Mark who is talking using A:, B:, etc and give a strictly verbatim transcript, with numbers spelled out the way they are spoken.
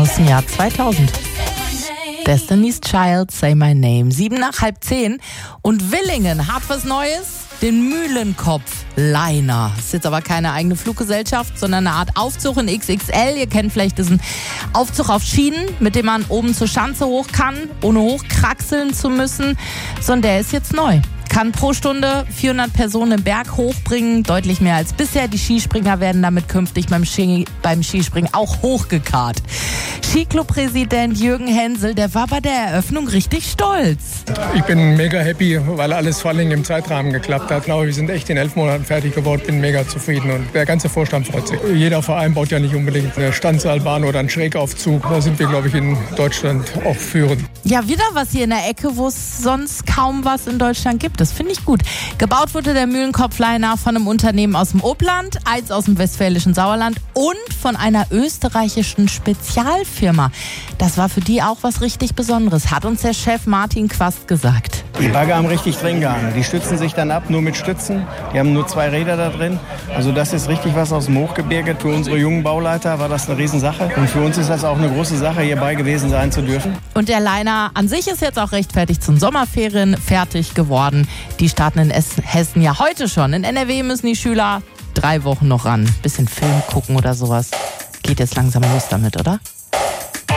A: aus dem Jahr zweitausend. Destiny's Child, Say My Name. Sieben nach halb zehn. Und Willingen hat was Neues. Den Mühlenkopf-Liner. Ist jetzt aber keine eigene Fluggesellschaft, sondern eine Art Aufzug in X X L. Ihr kennt vielleicht diesen Aufzug auf Schienen, mit dem man oben zur Schanze hoch kann, ohne hochkraxeln zu müssen. Sondern der ist jetzt neu. Kann pro Stunde vierhundert Personen im Berg hochbringen, deutlich mehr als bisher. Die Skispringer werden damit künftig beim, Ski, beim Skispringen auch hochgekarrt. Skiclub-Präsident Jürgen Hensel, der war bei der Eröffnung richtig stolz.
B: Ich bin mega happy, weil alles vor allem im Zeitrahmen geklappt hat. Ich glaube, wir sind echt in elf Monaten fertig geworden, bin mega zufrieden und der ganze Vorstand freut sich. Jeder Verein baut ja nicht unbedingt eine Standseilbahn oder einen Schrägaufzug. Da sind wir, glaube ich, in Deutschland auch führend.
A: Ja, wieder was hier in der Ecke, wo es sonst kaum was in Deutschland gibt. Das finde ich gut. Gebaut wurde der Mühlenkopf-Liner von einem Unternehmen aus dem Oberland, eins aus dem westfälischen Sauerland und von einer österreichischen Spezialfirma. Das war für die auch was richtig Besonderes, hat uns der Chef Martin Quast gesagt.
C: Die Bagger haben richtig drin gehangen. Die stützen sich dann ab, nur mit Stützen. Die haben nur zwei Räder da drin. Also das ist richtig was aus dem Hochgebirge. Für unsere jungen Bauleiter war das eine Riesensache. Und für uns ist das auch eine große Sache, hierbei gewesen sein zu dürfen.
A: Und der Liner an sich ist jetzt auch rechtzeitig zum Sommerferien fertig geworden. Die starten in Hessen ja heute schon. In N R W müssen die Schüler drei Wochen noch ran. Bisschen Film gucken oder sowas. Geht jetzt langsam los damit, oder?